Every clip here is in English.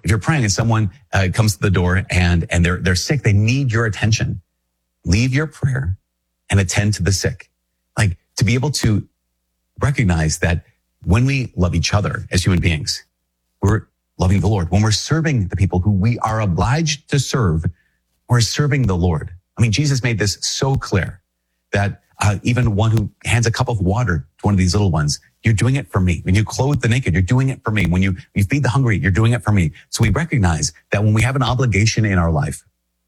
If you're praying and someone comes to the door and they're sick, they need your attention. Leave your prayer and attend to the sick. Like, to be able to recognize that when we love each other as human beings, we're loving the Lord. When we're serving the people who we are obliged to serve, we're serving the Lord. I mean, Jesus made this so clear that even one who hands a cup of water to one of these little ones, you're doing it for me. When you clothe the naked, you're doing it for me. When you feed the hungry, you're doing it for me. So we recognize that when we have an obligation in our life,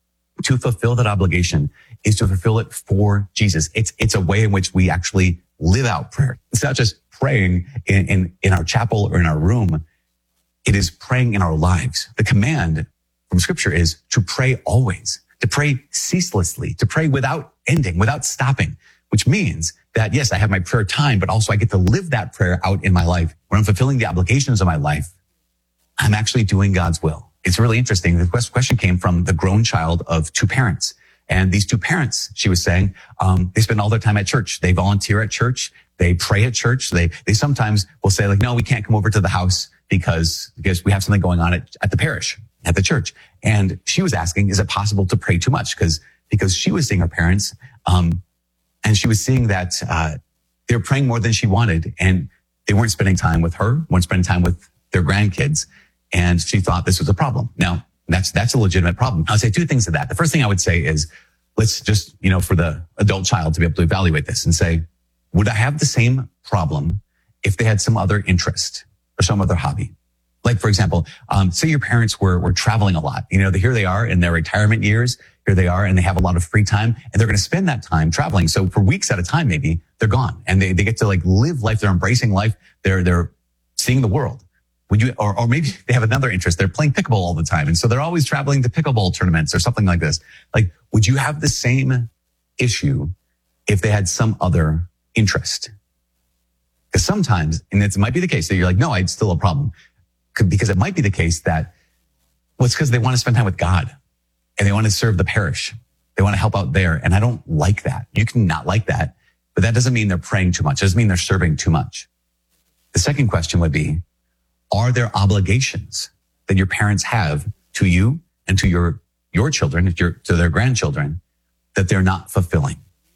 to fulfill that obligation is to fulfill it for Jesus. It's a way in which we actually live out prayer. It's not just praying in our chapel or in our room. It is praying in our lives. The command from Scripture is to pray always, to pray ceaselessly, to pray without ending, without stopping, which means that, yes, I have my prayer time, but also I get to live that prayer out in my life. When I'm fulfilling the obligations of my life, I'm actually doing God's will. It's really interesting. The question came from the grown child of two parents. And these two parents, she was saying, they spend all their time at church. They volunteer at church. They pray at church. They sometimes will say, like, no, we can't come over to the house because we have something going on at the parish, at the church. And she was asking, is it possible to pray too much? Because she was seeing her parents, and she was seeing that they were praying more than she wanted, and they weren't spending time with her, weren't spending time with their grandkids. And she thought this was a problem. Now, that's a legitimate problem. I'll say two things to that. The first thing I would say is, let's just, for the adult child to be able to evaluate this and say, would I have the same problem if they had some other interest or some other hobby? Like, for example, say your parents were traveling a lot. Here they are in their retirement years. Here they are, and they have a lot of free time, and they're going to spend that time traveling. So for weeks at a time, maybe they're gone, and they get to live life. They're embracing life. They're seeing the world. Would you, or maybe they have another interest. They're playing pickleball all the time. And so they're always traveling to pickleball tournaments or something like this. Like, would you have the same issue if they had some other interest? Because sometimes, and it might be the case that you're like, no, it's still a problem. Because it might be the case that, well, it's because they want to spend time with God and they want to serve the parish. They want to help out there. And I don't like that. You can not like that, but that doesn't mean they're praying too much. It doesn't mean they're serving too much. The second question would be, are there obligations that your parents have to you and to your children, to their grandchildren, that they're not fulfilling?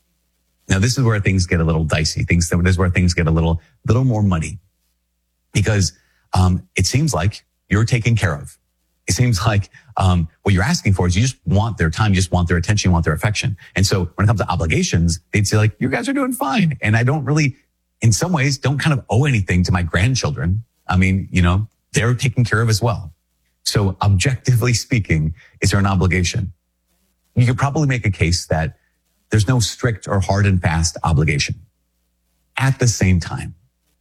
Now, this is where things get a little dicey. This is where things get a little more muddy, because it seems like you're taken care of. It seems like what you're asking for is you just want their time, you just want their attention, you want their affection. And so when it comes to obligations, they'd say, like, you guys are doing fine. And I don't really, in some ways, don't kind of owe anything to my grandchildren. I mean, they're taken care of as well. So objectively speaking, is there an obligation? You could probably make a case that there's no strict or hard and fast obligation. At the same time,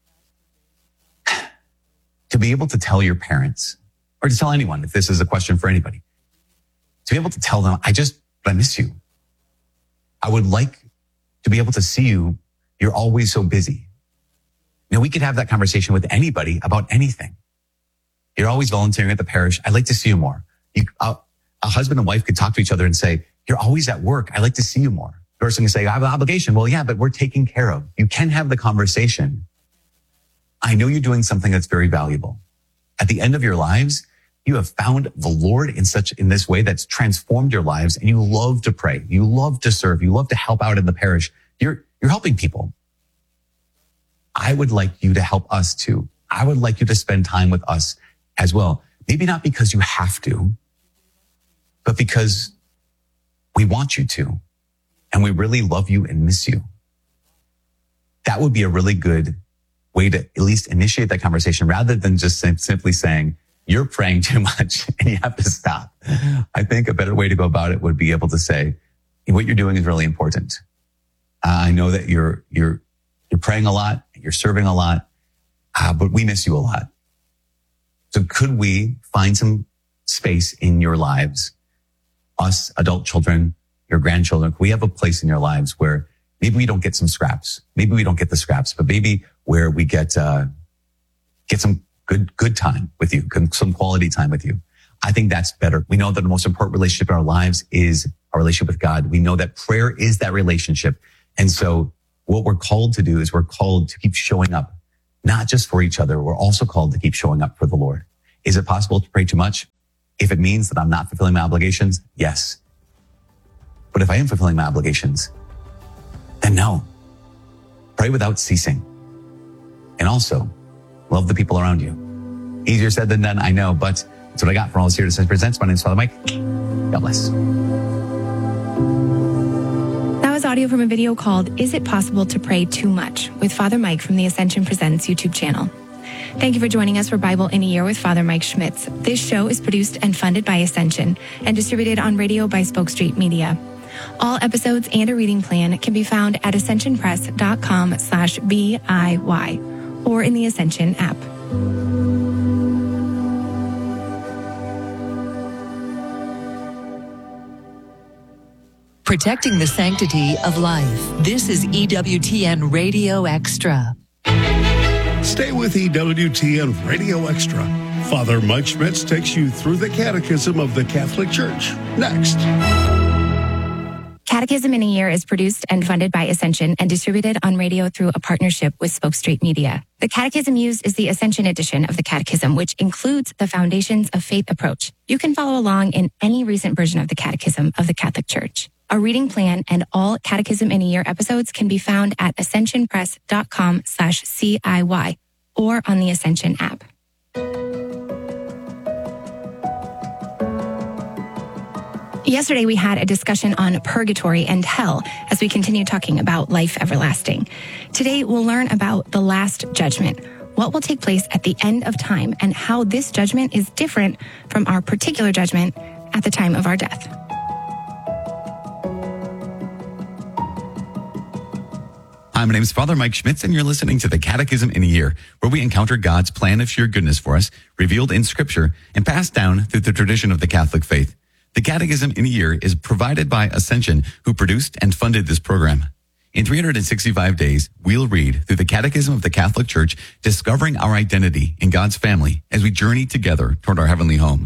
to be able to tell your parents, or to tell anyone, if this is a question for anybody, to be able to tell them, I miss you. I would like to be able to see you. You're always so busy. We could have that conversation with anybody about anything. You're always volunteering at the parish. I'd like to see you more. A husband and wife could talk to each other and say, you're always at work. I'd like to see you more. The person can say, I have an obligation. Well, yeah, but we're taken care of. You can have the conversation. I know you're doing something that's very valuable. At the end of your lives, you have found the Lord in this way that's transformed your lives, and you love to pray. You love to serve. You love to help out in the parish. You're helping people. I would like you to help us too. I would like you to spend time with us as well. Maybe not because you have to, but because we want you to, and we really love you and miss you. That would be a really good way to at least initiate that conversation, rather than just simply saying, you're praying too much and you have to stop. I think a better way to go about it would be able to say, what you're doing is really important. I know that you're praying a lot, you're serving a lot, but we miss you a lot. So could we find some space in your lives, us adult children, your grandchildren? Could we have a place in your lives where maybe we don't get some scraps? Maybe we don't get the scraps, but maybe where we get some good time with you, some quality time with you. I think that's better. We know that the most important relationship in our lives is our relationship with God. We know that prayer is that relationship. And so what we're called to do is we're called to keep showing up, not just for each other. We're also called to keep showing up for the Lord. Is it possible to pray too much? If it means that I'm not fulfilling my obligations, yes. But if I am fulfilling my obligations, then no. Pray without ceasing. And also, love the people around you. Easier said than done, I know, but that's what I got for All Is Here to Presents. My name is Father Mike. God bless. That was audio from a video called Is It Possible to Pray Too Much? With Father Mike from the Ascension Presents YouTube channel. Thank you for joining us for Bible in a Year with Father Mike Schmitz. This show is produced and funded by Ascension and distributed on radio by Spoke Street Media. All episodes and a reading plan can be found at ascensionpress.com/BIY or in the Ascension app. Protecting the sanctity of life. This is EWTN Radio Extra. Stay with EWTN Radio Extra. Father Mike Schmitz takes you through the Catechism of the Catholic Church. Next. Catechism in a Year is produced and funded by Ascension and distributed on radio through a partnership with Spoke Street Media. The catechism used is the Ascension edition of the Catechism, which includes the Foundations of Faith approach. You can follow along in any recent version of the Catechism of the Catholic Church. A reading plan and all Catechism in a Year episodes can be found at ascensionpress.com/CIY or on the Ascension app. Yesterday, we had a discussion on purgatory and hell as we continue talking about life everlasting. Today, we'll learn about the last judgment, what will take place at the end of time, and how this judgment is different from our particular judgment at the time of our death. Hi, my name is Father Mike Schmitz, and you're listening to the Catechism in a Year, where we encounter God's plan of sheer goodness for us, revealed in Scripture and passed down through the tradition of the Catholic faith. The Catechism in a Year is provided by Ascension, who produced and funded this program. In 365 days, we'll read through the Catechism of the Catholic Church, discovering our identity in God's family as we journey together toward our heavenly home.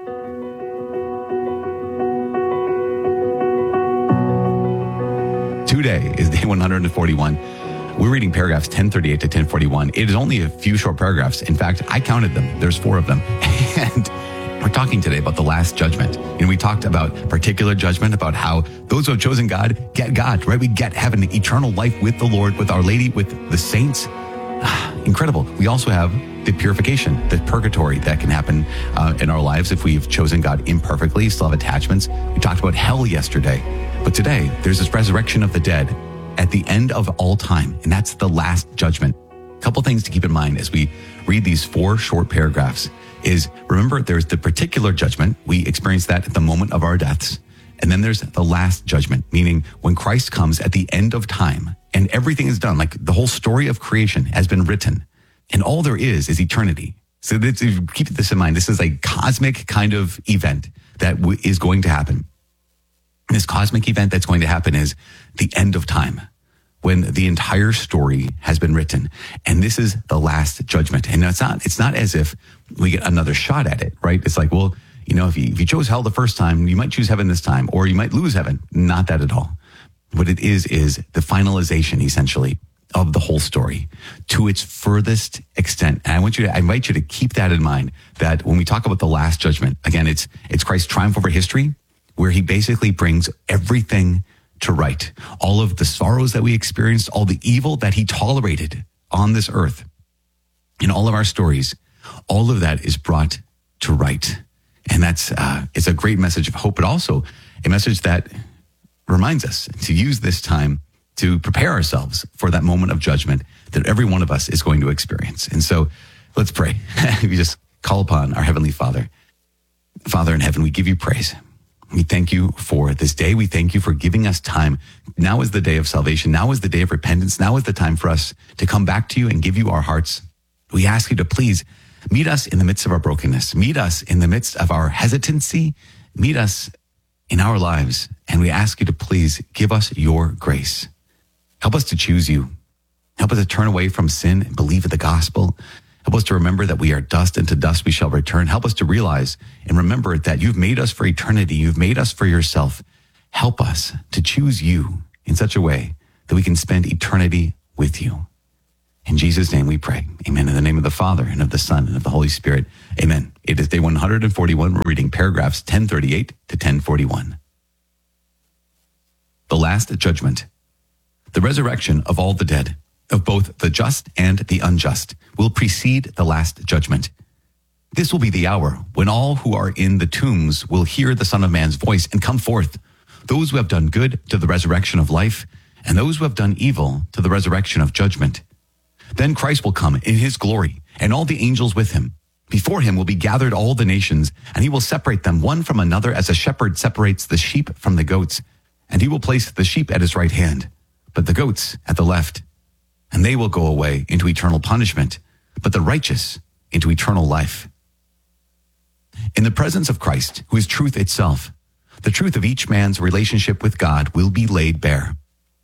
Today is day 141. We're reading paragraphs 1038 to 1041. It is only a few short paragraphs. In fact, I counted them. There's 4 of them. And we're talking today about the last judgment. And we talked about particular judgment, about how those who have chosen God get God, right? We get heaven, eternal life with the Lord, with Our Lady, with the saints. Incredible. We also have the purification, the purgatory that can happen in our lives if we've chosen God imperfectly, still have attachments. We talked about hell yesterday. But today, there's this resurrection of the dead at the end of all time, and that's the last judgment. A couple things to keep in mind as we read these 4 short paragraphs is, remember, there's the particular judgment. We experience that at the moment of our deaths. And then there's the last judgment, meaning when Christ comes at the end of time and everything is done, like the whole story of creation has been written, and all there is eternity. So keep this in mind. This is a cosmic kind of event that is going to happen. This cosmic event that's going to happen is the end of time, when the entire story has been written. And this is the last judgment. And it's not as if we get another shot at it, right? It's like, well, you know, if you chose hell the first time, you might choose heaven this time, or you might lose heaven. Not that at all. What it is the finalization, essentially, of the whole story to its furthest extent. And I invite you to keep that in mind, that when we talk about the last judgment, again, it's Christ's triumph over history, where he basically brings everything to right. All of the sorrows that we experienced, all the evil that he tolerated on this earth, in all of our stories, all of that is brought to right. And that's, it's a great message of hope, but also a message that reminds us to use this time to prepare ourselves for that moment of judgment that every one of us is going to experience. And so let's pray. We just call upon our Heavenly Father. Father in heaven, we give you praise. We thank you for this day. We thank you for giving us time. Now is the day of salvation. Now is the day of repentance. Now is the time for us to come back to you and give you our hearts. We ask you to please meet us in the midst of our brokenness. Meet us in the midst of our hesitancy. Meet us in our lives. And we ask you to please give us your grace. Help us to choose you. Help us to turn away from sin and believe in the gospel. Help us to remember that we are dust, and to dust we shall return. Help us to realize and remember that you've made us for eternity. You've made us for yourself. Help us to choose you in such a way that we can spend eternity with you. In Jesus' name we pray. Amen. In the name of the Father, and of the Son, and of the Holy Spirit. Amen. It is day 141. We're reading paragraphs 1038 to 1041. The last judgment. The resurrection of all the dead, of both the just and the unjust, will precede the last judgment. This will be the hour when all who are in the tombs will hear the Son of Man's voice and come forth, those who have done good to the resurrection of life, and those who have done evil to the resurrection of judgment. Then Christ will come in his glory, and all the angels with him. Before him will be gathered all the nations, and he will separate them one from another as a shepherd separates the sheep from the goats. And he will place the sheep at his right hand, but the goats at the left. And they will go away into eternal punishment, but the righteous into eternal life. In the presence of Christ, who is truth itself, the truth of each man's relationship with God will be laid bare.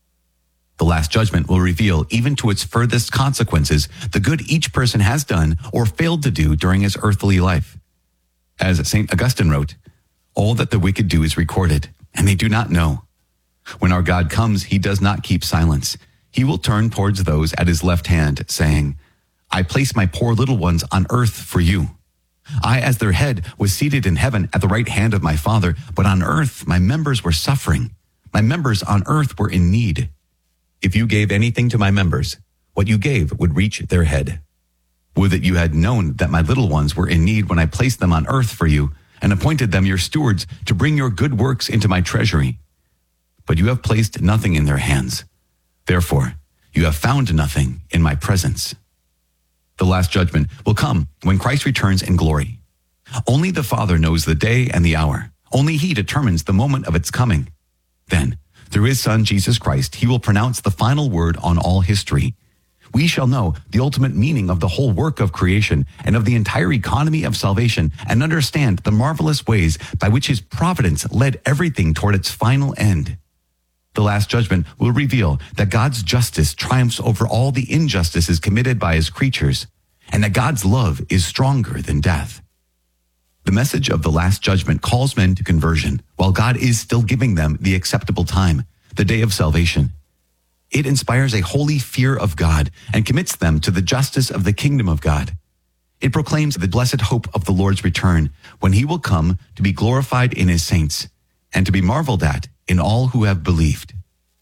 The last judgment will reveal, even to its furthest consequences, the good each person has done or failed to do during his earthly life. As St. Augustine wrote, all that the wicked do is recorded, and they do not know. When our God comes, he does not keep silence. He will turn towards those at his left hand, saying, I place my poor little ones on earth for you. I, as their head, was seated in heaven at the right hand of my Father, but on earth my members were suffering. My members on earth were in need. If you gave anything to my members, what you gave would reach their head. Would that you had known that my little ones were in need when I placed them on earth for you and appointed them your stewards to bring your good works into my treasury. But you have placed nothing in their hands. Therefore, you have found nothing in my presence. The last judgment will come when Christ returns in glory. Only the Father knows the day and the hour. Only he determines the moment of its coming. Then, through his Son, Jesus Christ, he will pronounce the final word on all history. We shall know the ultimate meaning of the whole work of creation and of the entire economy of salvation and understand the marvelous ways by which his providence led everything toward its final end. The last judgment will reveal that God's justice triumphs over all the injustices committed by his creatures, and that God's love is stronger than death. The message of the last judgment calls men to conversion, while God is still giving them the acceptable time, the day of salvation. It inspires a holy fear of God and commits them to the justice of the kingdom of God. It proclaims the blessed hope of the Lord's return, when he will come to be glorified in his saints and to be marveled at in all who have believed.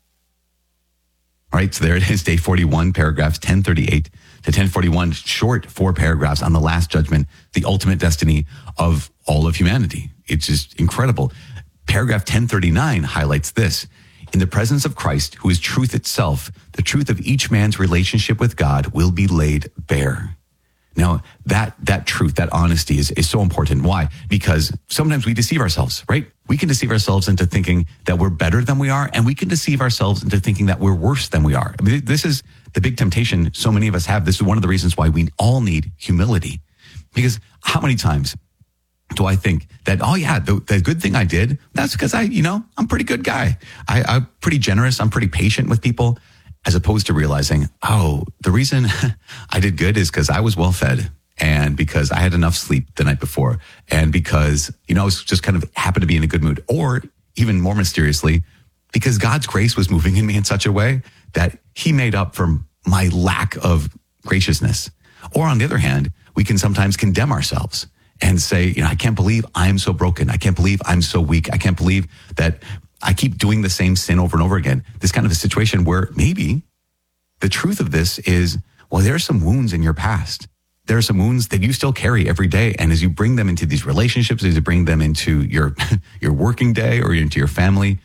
All right, so there it is, day 41, paragraphs 1038 to 1041, short 4 paragraphs on the last judgment, the ultimate destiny of all of humanity. It's just incredible. Paragraph 1039 highlights this. In the presence of Christ, who is truth itself, the truth of each man's relationship with God will be laid bare. Now, that truth, that honesty is so important. Why? Because sometimes we deceive ourselves, right? We can deceive ourselves into thinking that we're better than we are, and we can deceive ourselves into thinking that we're worse than we are. I mean, this is the big temptation so many of us have. This is one of the reasons why we all need humility. Because how many times do I think that, oh yeah, the good thing I did, that's because I'm a pretty good guy. I'm pretty generous. I'm pretty patient with people. As opposed to realizing, the reason I did good is because I was well fed and because I had enough sleep the night before and because, I was just kind of happened to be in a good mood, or even more mysteriously, because God's grace was moving in me in such a way that he made up for my lack of graciousness. Or on the other hand, we can sometimes condemn ourselves and say, I can't believe I'm so broken. I can't believe I'm so weak. I can't believe that I keep doing the same sin over and over again. This kind of a situation where maybe the truth of this is, well, there are some wounds in your past. There are some wounds that you still carry every day. And as you bring them into these relationships, as you bring them into your working day or into your family,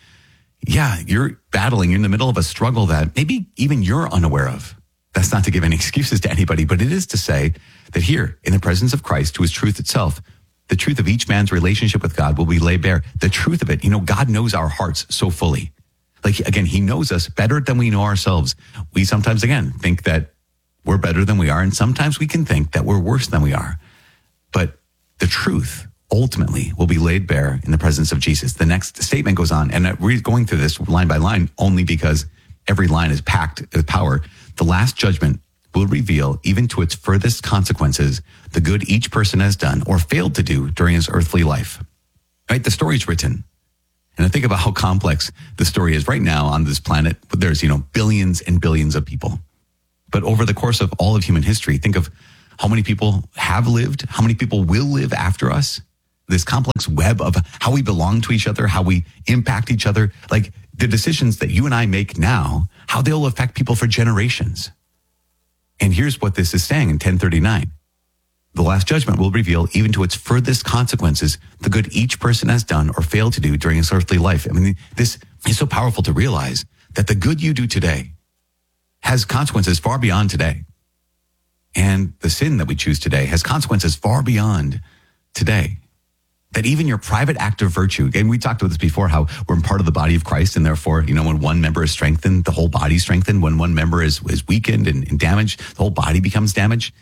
you're battling. You're in the middle of a struggle that maybe even you're unaware of. That's not to give any excuses to anybody, but it is to say that here in the presence of Christ, who is truth itself, the truth of each man's relationship with God will be laid bare. The truth of it, God knows our hearts so fully. Like, again, he knows us better than we know ourselves. We sometimes, again, think that we're better than we are, and sometimes we can think that we're worse than we are. But the truth ultimately will be laid bare in the presence of Jesus. The next statement goes on, and we're going through this line by line only because every line is packed with power. The last judgment will reveal, even to its furthest consequences, the good each person has done or failed to do during his earthly life. Right? The story's written. And I think about how complex the story is right now on this planet. There's, billions and billions of people. But over the course of all of human history, think of how many people have lived, how many people will live after us. This complex web of how we belong to each other, how we impact each other, like the decisions that you and I make now, how they'll affect people for generations. And here's what this is saying in 1039. The last judgment will reveal, even to its furthest consequences, the good each person has done or failed to do during his earthly life. I mean, this is so powerful to realize that the good you do today has consequences far beyond today. And the sin that we choose today has consequences far beyond today. That even your private act of virtue, and we talked about this before, how we're part of the body of Christ, and therefore, when one member is strengthened, the whole body is strengthened. When one member is weakened and damaged, the whole body becomes damaged.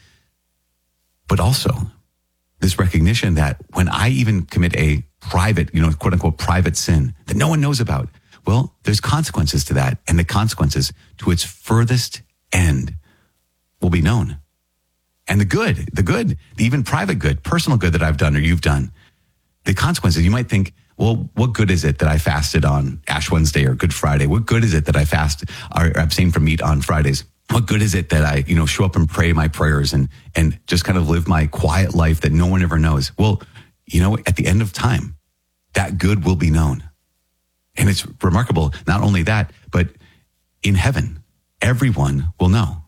But also this recognition that when I even commit a private, quote unquote, private sin that no one knows about, well, there's consequences to that, and the consequences to its furthest end will be known. And the good, the even private good, personal good that I've done or you've done, the consequences, you might think, well, what good is it that I fasted on Ash Wednesday or Good Friday? What good is it that I fast or abstain from meat on Fridays? What good is it that I, show up and pray my prayers and just kind of live my quiet life that no one ever knows? Well, at the end of time, that good will be known. And it's remarkable, not only that, but in heaven, everyone will know.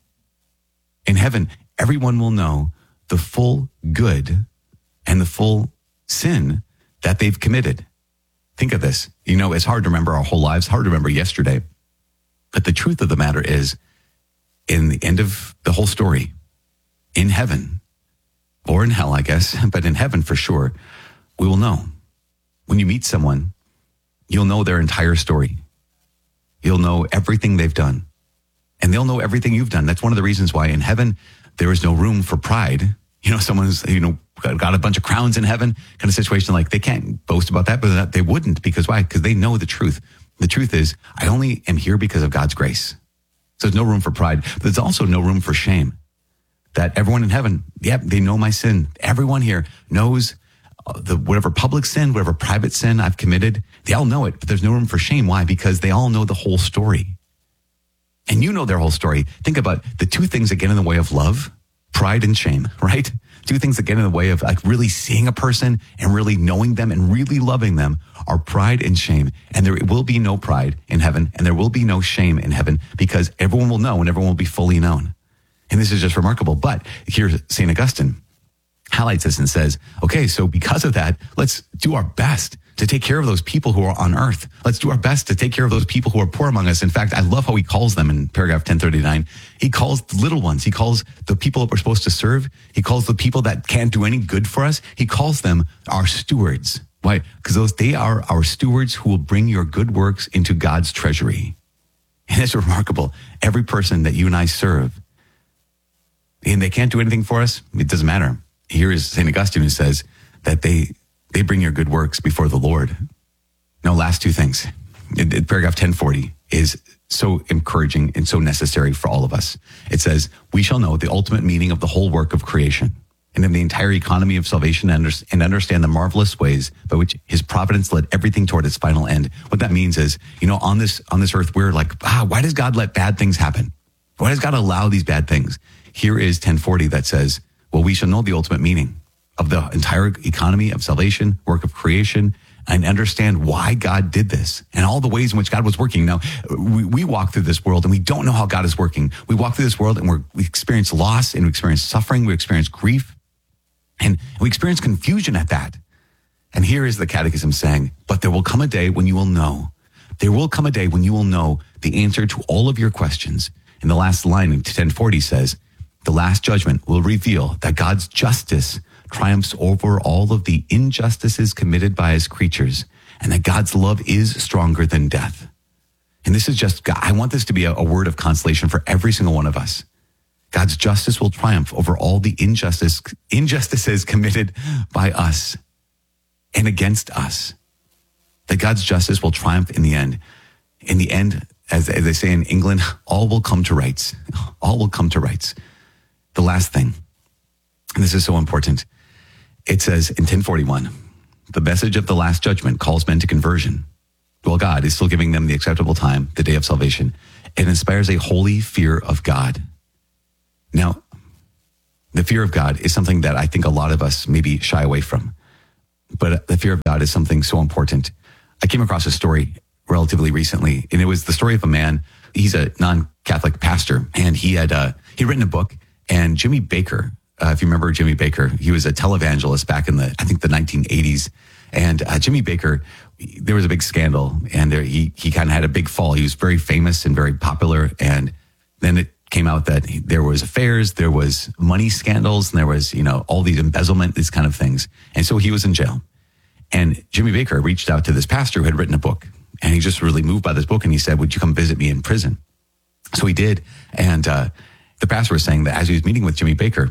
In heaven, everyone will know the full good and the full sin that they've committed. Think of this. It's hard to remember our whole lives, hard to remember yesterday. But the truth of the matter is, in the end of the whole story, in heaven, or in hell, I guess, but in heaven for sure, we will know. When you meet someone, you'll know their entire story. You'll know everything they've done. And they'll know everything you've done. That's one of the reasons why in heaven, there is no room for pride. Someone's, got a bunch of crowns in heaven kind of situation. Like they can't boast about that, but they wouldn't. Because why? Because they know the truth. The truth is, I only am here because of God's grace. So there's no room for pride, but there's also no room for shame. That everyone in heaven, they know my sin. Everyone here knows whatever public sin, whatever private sin I've committed. They all know it, but there's no room for shame. Why? Because they all know the whole story. And you know their whole story. Think about the two things that get in the way of love, pride and shame, right? Two things that get in the way of like really seeing a person and really knowing them and really loving them are pride and shame. And there will be no pride in heaven and there will be no shame in heaven because everyone will know and everyone will be fully known. And this is just remarkable. But here, St. Augustine highlights this and says, okay, so because of that, let's do our best to take care of those people who are on earth. Let's do our best to take care of those people who are poor among us. In fact, I love how he calls them in paragraph 1039. He calls the little ones. He calls the people that we're supposed to serve. He calls the people that can't do any good for us. He calls them our stewards. Why? Because they are our stewards who will bring your good works into God's treasury. And it's remarkable. Every person that you and I serve, and they can't do anything for us, it doesn't matter. Here is St. Augustine who says that they bring your good works before the Lord. Now, last two things. Paragraph 1040 is so encouraging and so necessary for all of us. It says, we shall know the ultimate meaning of the whole work of creation and in the entire economy of salvation and understand the marvelous ways by which his providence led everything toward its final end. What that means is, on this earth, we're like, why does God let bad things happen? Why does God allow these bad things? Here is 1040 that says, well, we shall know the ultimate meaning of the entire economy of salvation, work of creation, and understand why God did this and all the ways in which God was working. Now, we walk through this world and we don't know how God is working. We walk through this world and we experience loss and we experience suffering. We experience grief and we experience confusion at that. And here is the Catechism saying, but there will come a day when you will know. There will come a day when you will know the answer to all of your questions. And the last line in 1040 says, the last judgment will reveal that God's justice triumphs over all of the injustices committed by his creatures, and that God's love is stronger than death. And this is just, I want this to be a word of consolation for every single one of us. God's justice will triumph over all the injustices committed by us and against us. That God's justice will triumph in the end. In the end, as they say in England, all will come to rights. All will come to rights. The last thing, and this is so important, it says in 1041, the message of the last judgment calls men to conversion. Well, God is still giving them the acceptable time, the day of salvation. It inspires a holy fear of God. Now, the fear of God is something that I think a lot of us maybe shy away from. But the fear of God is something so important. I came across a story relatively recently, and it was the story of a man. He's a non-Catholic pastor, and he'd written a book. And Jimmy Baker, if you remember Jimmy Baker, he was a televangelist back in the 1980s. And Jimmy Baker, there was a big scandal, and he kind of had a big fall. He was very famous and very popular, and then it came out that there was affairs, there was money scandals, and there was, all these embezzlement, these kind of things. And so he was in jail. And Jimmy Baker reached out to this pastor who had written a book, and he just really moved by this book, and he said, would you come visit me in prison? So he did. And the pastor was saying that as he was meeting with Jimmy Baker,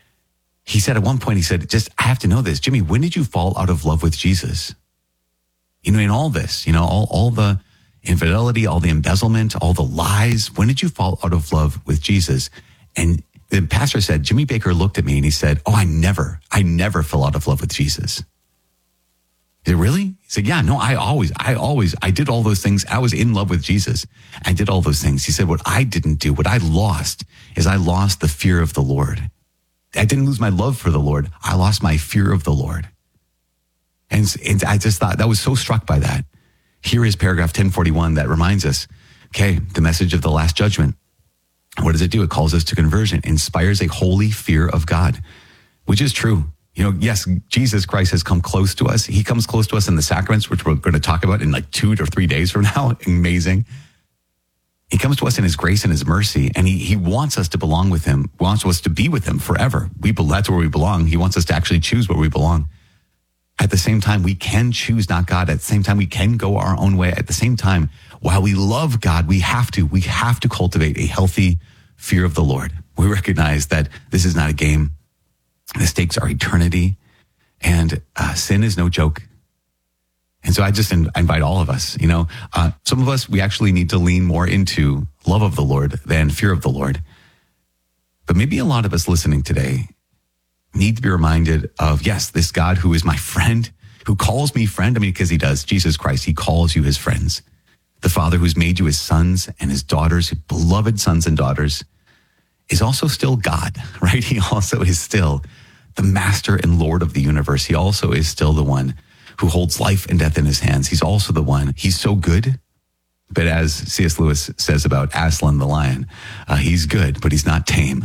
he said at one point, he said, I have to know this. Jimmy, when did you fall out of love with Jesus? In all this, all the infidelity, all the embezzlement, all the lies, when did you fall out of love with Jesus? And the pastor said, Jimmy Baker looked at me and he said, I never fell out of love with Jesus. He said, really? He said, yeah, no, I did all those things. I was in love with Jesus. I did all those things. He said, what I didn't do, what I lost is I lost the fear of the Lord. I didn't lose my love for the Lord. I lost my fear of the Lord. And I just thought, that was so struck by that. Here is paragraph 1041 that reminds us, okay, the message of the last judgment. What does it do? It calls us to conversion, inspires a holy fear of God, which is true. Yes, Jesus Christ has come close to us. He comes close to us in the sacraments, which we're going to talk about in like 2 to 3 days from now. Amazing. He comes to us in his grace and his mercy, and he wants us to belong with him, wants us to be with him forever. That's where we belong. He wants us to actually choose where we belong. At the same time, we can choose not God. At the same time, we can go our own way. At the same time, while we love God, we have to cultivate a healthy fear of the Lord. We recognize that this is not a game. The stakes are eternity, and sin is no joke. And so I just invite all of us, some of us, we actually need to lean more into love of the Lord than fear of the Lord. But maybe a lot of us listening today need to be reminded of, yes, this God who is my friend, who calls me friend. Because he does. Jesus Christ, he calls you his friends. The Father who's made you his sons and his daughters, beloved sons and daughters, is also still God, right? He also is still the master and Lord of the universe. He also is still the one who holds life and death in his hands. He's also the one. He's so good. But as C.S. Lewis says about Aslan the lion, he's good, but he's not tame.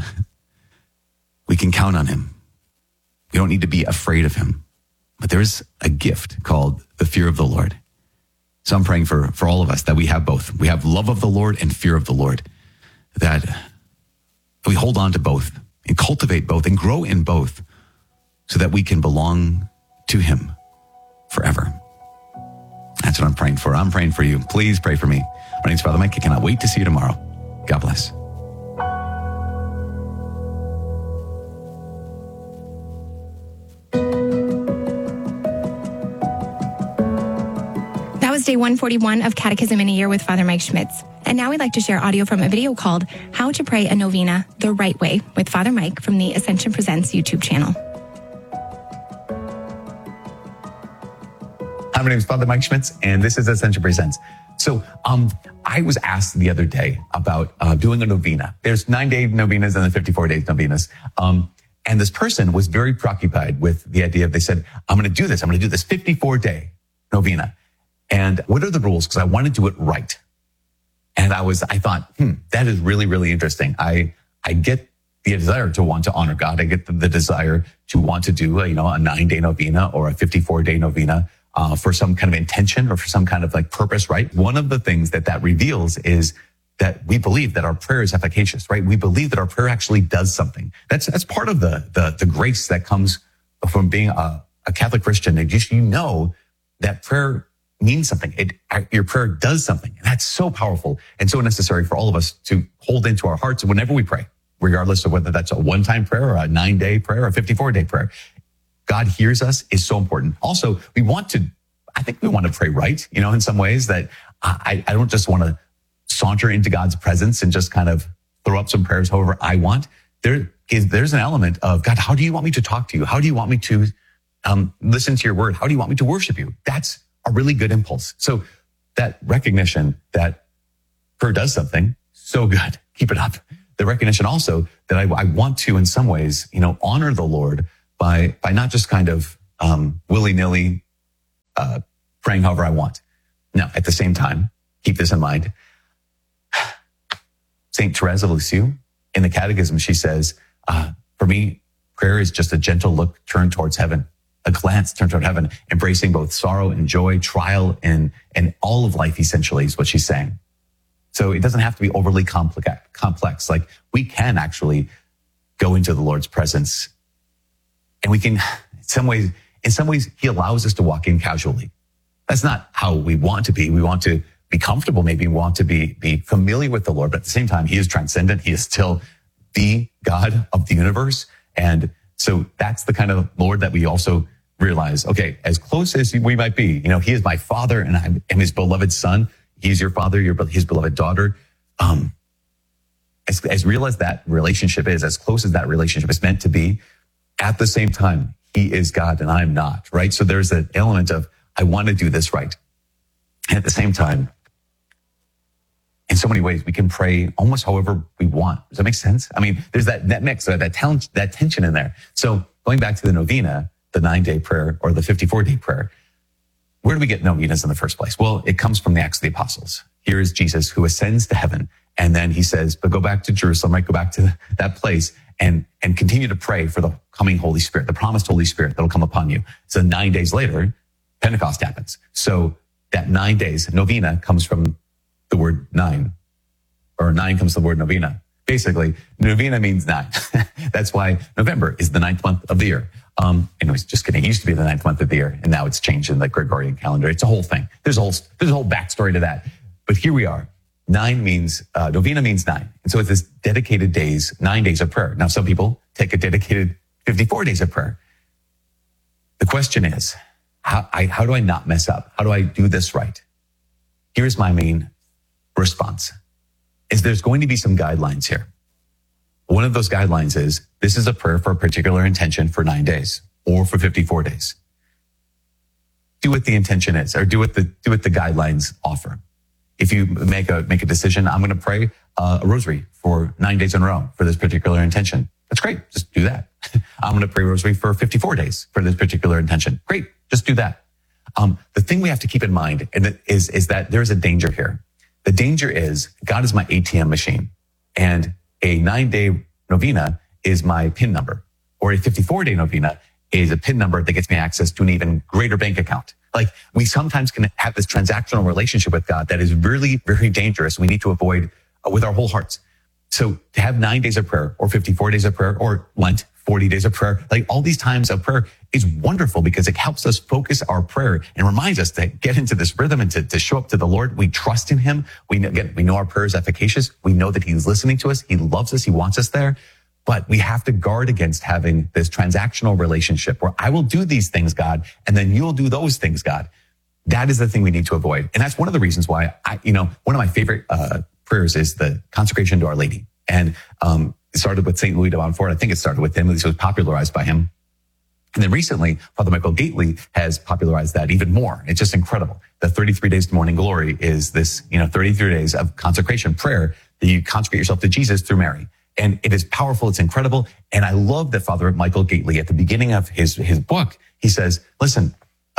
We can count on him. We don't need to be afraid of him. But there's a gift called the fear of the Lord. So I'm praying for all of us that we have both. We have love of the Lord and fear of the Lord, that we hold on to both and cultivate both and grow in both so that we can belong to him forever. That's what I'm praying for. I'm praying for you. Please pray for me. My name's Father Mike. I cannot wait to see you tomorrow. God bless. That was day 141 of Catechism in a Year with Father Mike Schmitz. And now we'd like to share audio from a video called How to Pray a Novena the Right Way with Father Mike from the Ascension Presents YouTube channel. Hi, my name is Father Mike Schmitz, and this is Ascension Presents. So I was asked the other day about doing a novena. There's 9-day novenas and then 54-day novenas. And this person was very preoccupied with the idea of, they said, I'm going to do this 54-day novena. And what are the rules? Because I want to do it right. And I thought, that is really, really interesting. I get the desire to want to honor God. I get the desire to want to do a 9-day novena or a 54-day novena for some kind of intention or for some kind of purpose, right? One of the things that reveals is that we believe that our prayer is efficacious, right? We believe that our prayer actually does something. That's part of the grace that comes from being a Catholic Christian. And you know that prayer means something. Your prayer does something. And that's so powerful and so necessary for all of us to hold into our hearts whenever we pray, regardless of whether that's a one-time prayer or a 9-day prayer or a 54-day prayer. God hears us is so important. Also, I think we want to pray right, in some ways that I don't just want to saunter into God's presence and just kind of throw up some prayers however I want. There's an element of, God, how do you want me to talk to you? How do you want me to listen to your word? How do you want me to worship you? That's a really good impulse. So that recognition that prayer does something, so good. Keep it up. the recognition also that I want to, in some ways, honor the Lord by not just kind of willy-nilly praying however I want. Now, at the same time, keep this in mind. St. Therese of Lisieux, in the Catechism, she says, for me, prayer is just a gentle look turned towards heaven, a glance turned toward heaven, embracing both sorrow and joy, trial and all of life, essentially, is what she's saying. So it doesn't have to be overly complex. Like, we can actually go into the Lord's presence, and we can, in some ways, he allows us to walk in casually. That's not how we want to be. We want to be comfortable, maybe we want to be familiar with the Lord, but at the same time, he is transcendent. He is still the God of the universe. And so that's the kind of Lord that we also realize, okay, as close as we might be, he is my Father and I am his beloved Son. He's your Father, his beloved daughter. As real as that relationship is, as close as that relationship is meant to be, at the same time, he is God and I'm not, right? So there's an element of, I want to do this right. And at the same time, in so many ways, we can pray almost however we want. Does that make sense? I mean, there's that mix, that tension in there. So going back to the novena, the 9-day prayer or the 54-day prayer, where do we get novenas in the first place? Well, it comes from the Acts of the Apostles. Here is Jesus who ascends to heaven. And then he says, but go back to Jerusalem, right? Go back to that place and continue to pray for the coming Holy Spirit, the promised Holy Spirit that will come upon you. So 9 days later, Pentecost happens. So that 9 days, novena comes from the word 9, or 9 comes from the word novena. Basically, novena means 9. That's why November is the 9th month of the year. Anyways, just kidding. It used to be the 9th month of the year, and now it's changed in the Gregorian calendar. It's a whole thing. There's a whole backstory to that. But here we are. Novena means 9. And so it's this dedicated 9 days of prayer. Now, some people take a dedicated 54 days of prayer. The question is, how do I not mess up? How do I do this right? Here's my main response, is there's going to be some guidelines here. One of those guidelines is, this is a prayer for a particular intention for 9 days or for 54 days. Do what the intention is, or do what the guidelines offer. If you make a decision, I'm going to pray a rosary for 9 days in a row for this particular intention. That's great. Just do that. I'm going to pray rosary for 54 days for this particular intention. Great. Just do that. The thing we have to keep in mind is that there's a danger here. The danger is, God is my ATM machine, and a 9-day novena is my PIN number, or a 54-day novena is a PIN number that gets me access to an even greater bank account. Like, we sometimes can have this transactional relationship with God that is really, very dangerous. We need to avoid with our whole hearts. So to have 9 days of prayer, or 54 days of prayer, or Lent, 40 days of prayer, like all these times of prayer is wonderful, because it helps us focus our prayer and reminds us to get into this rhythm and to show up to the Lord. We trust in him. We know our prayer is efficacious. We know that he's listening to us. He loves us. He wants us there. But we have to guard against having this transactional relationship where I will do these things, God, and then you'll do those things, God. That is the thing we need to avoid. And that's one of the reasons why one of my favorite prayers is the consecration to Our Lady. And it started with St. Louis de Montfort. I think it started with him. At least it was popularized by him. And then recently, Father Michael Gately has popularized that even more. It's just incredible. The 33 days to morning glory is this, 33 days of consecration prayer that you consecrate yourself to Jesus through Mary. And it is powerful. It's incredible. And I love that Father Michael Gately, at the beginning of his book, he says, listen,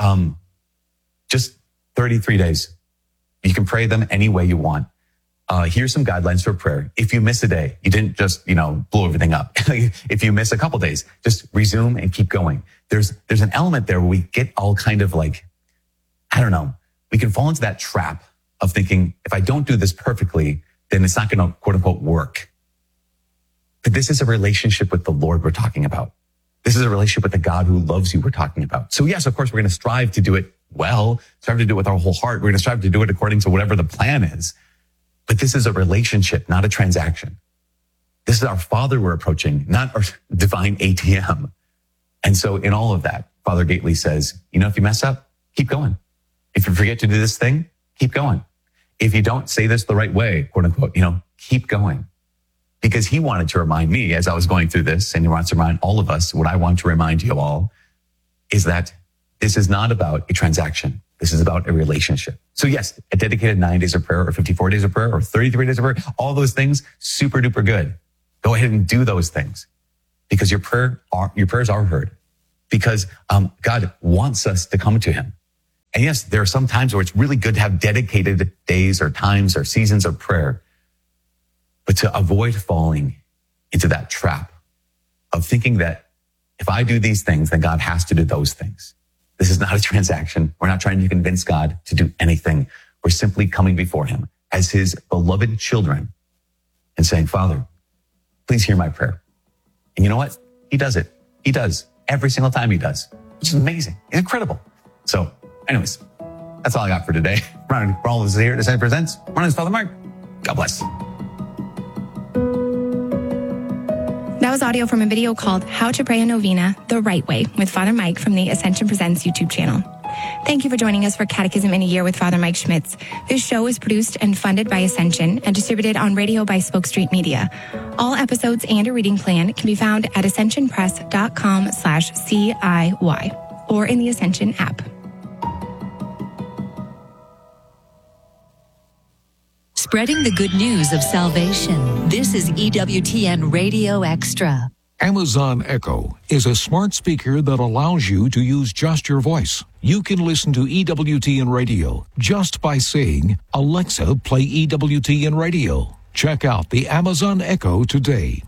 just 33 days. You can pray them any way you want. Here's some guidelines for prayer. If you miss a day, you didn't just, blow everything up. If you miss a couple days, just resume and keep going. There's an element there where we get all kind of like, I don't know, we can fall into that trap of thinking, if I don't do this perfectly, then it's not going to quote unquote work. But this is a relationship with the Lord we're talking about. This is a relationship with the God who loves you we're talking about. So yes, of course, we're going to strive to do it well, strive to do it with our whole heart. We're going to strive to do it according to whatever the plan is. But this is a relationship, not a transaction. This is our Father we're approaching, not our divine ATM. And so in all of that, Father Gately says, if you mess up, keep going. If you forget to do this thing, keep going. If you don't say this the right way, quote unquote, keep going. Because he wanted to remind me as I was going through this, and he wants to remind all of us, what I want to remind you all is that this is not about a transaction. This is about a relationship. So yes, a dedicated 9 days of prayer or 54 days of prayer or 33 days of prayer, all those things, super duper good. Go ahead and do those things because your prayers are heard. Because God wants us to come to him. And yes, there are some times where it's really good to have dedicated days or times or seasons of prayer, but to avoid falling into that trap of thinking that if I do these things, then God has to do those things. This is not a transaction. We're not trying to convince God to do anything. We're simply coming before him as his beloved children and saying, Father, please hear my prayer. And you know what? He does it. He does. Every single time he does, which is amazing. It's incredible. So anyways, that's all I got for today. For all of us here at Ascension Presents, my name is Father Mark. God bless. That was audio from a video called How to Pray a Novena the Right Way with Father Mike from the Ascension Presents YouTube channel. Thank you for joining us for Catechism in a Year with Father Mike Schmitz. This show is produced and funded by Ascension and distributed on radio by Spoke Street Media. All episodes and a reading plan can be found at ascensionpress.com/CIY or in the Ascension app. Spreading the good news of salvation. This is EWTN Radio Extra. Amazon Echo is a smart speaker that allows you to use just your voice. You can listen to EWTN Radio just by saying, Alexa, play EWTN Radio. Check out the Amazon Echo today.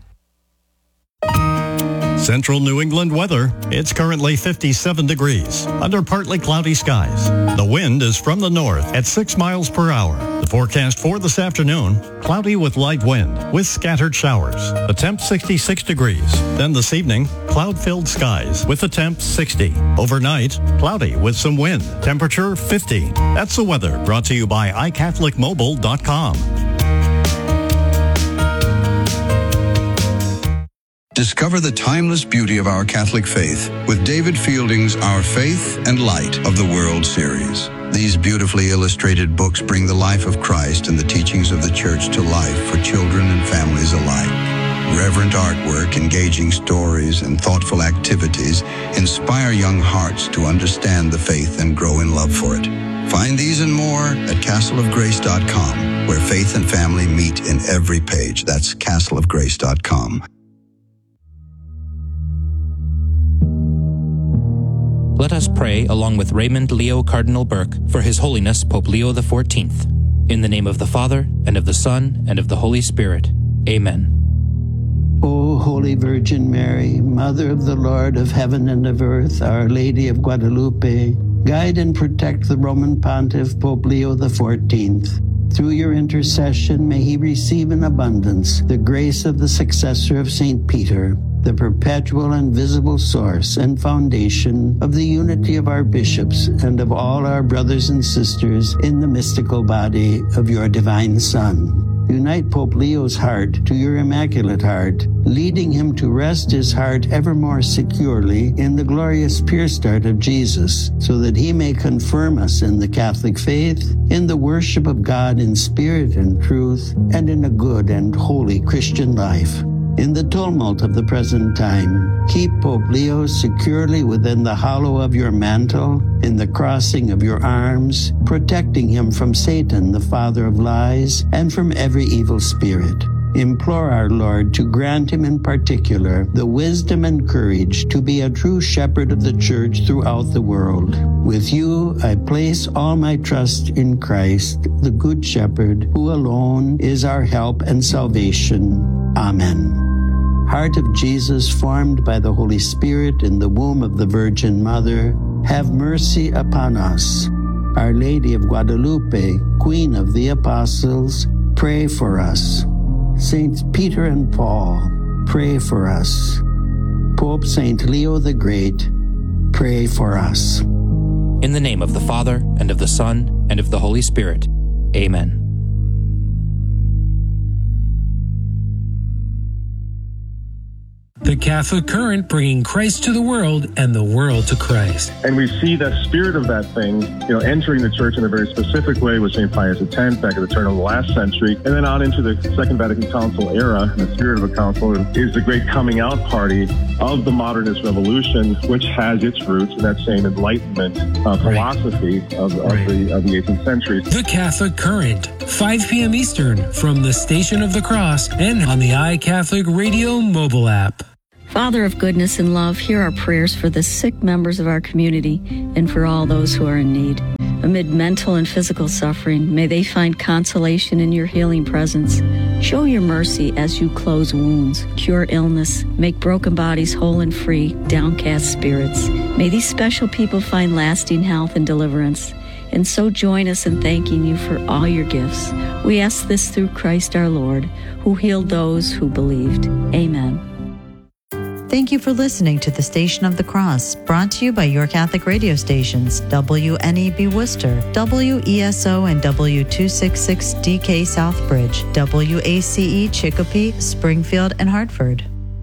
Central New England weather. It's currently 57 degrees under partly cloudy skies. The wind is from the north at 6 miles per hour. The forecast for this afternoon, cloudy with light wind with scattered showers. The temp 66 degrees. Then this evening, cloud-filled skies with the temp 60. Overnight, cloudy with some wind. Temperature 50. That's the weather brought to you by iCatholicMobile.com. Discover the timeless beauty of our Catholic faith with David Fielding's Our Faith and Light of the World series. These beautifully illustrated books bring the life of Christ and the teachings of the Church to life for children and families alike. Reverent artwork, engaging stories, and thoughtful activities inspire young hearts to understand the faith and grow in love for it. Find these and more at castleofgrace.com, where faith and family meet in every page. That's castleofgrace.com. Let us pray along with Raymond Leo Cardinal Burke for His Holiness Pope Leo XIV. In the name of the Father, and of the Son, and of the Holy Spirit. Amen. O Holy Virgin Mary, Mother of the Lord of heaven and of earth, Our Lady of Guadalupe, guide and protect the Roman Pontiff Pope Leo XIV. Through your intercession, may he receive in abundance the grace of the successor of St. Peter, the perpetual and visible source and foundation of the unity of our bishops and of all our brothers and sisters in the mystical body of your divine Son. Unite Pope Leo's heart to your Immaculate Heart, leading him to rest his heart ever more securely in the glorious pure start of Jesus, so that he may confirm us in the Catholic faith, in the worship of God in spirit and truth, and in a good and holy Christian life. In the tumult of the present time, keep Pope Leo securely within the hollow of your mantle, in the crossing of your arms, protecting him from Satan, the father of lies, and from every evil spirit. Implore our Lord to grant him in particular the wisdom and courage to be a true shepherd of the Church throughout the world. With you, I place all my trust in Christ, the Good Shepherd, who alone is our help and salvation. Amen. Heart of Jesus, formed by the Holy Spirit in the womb of the Virgin Mother, have mercy upon us. Our Lady of Guadalupe, Queen of the Apostles, pray for us. Saints Peter and Paul, pray for us. Pope Saint Leo the Great, pray for us. In the name of the Father, and of the Son, and of the Holy Spirit. Amen. The Catholic Current, bringing Christ to the world and the world to Christ. And we see the spirit of that thing, entering the church in a very specific way with St. Pius X back at the turn of the last century, and then on into the Second Vatican Council era. The spirit of the council is the great coming out party of the modernist revolution, which has its roots in that same Enlightenment philosophy of the 18th century. The Catholic Current, 5 p.m. Eastern, from the Station of the Cross and on the iCatholic Radio mobile app. Father of goodness and love, hear our prayers for the sick members of our community and for all those who are in need. Amid mental and physical suffering, may they find consolation in your healing presence. Show your mercy as you close wounds, cure illness, make broken bodies whole and free, downcast spirits. May these special people find lasting health and deliverance. And so join us in thanking you for all your gifts. We ask this through Christ our Lord, who healed those who believed. Amen. Thank you for listening to the Station of the Cross, brought to you by your Catholic radio stations, WNEB Worcester, WESO and W266DK Southbridge, WACE Chicopee, Springfield, and Hartford.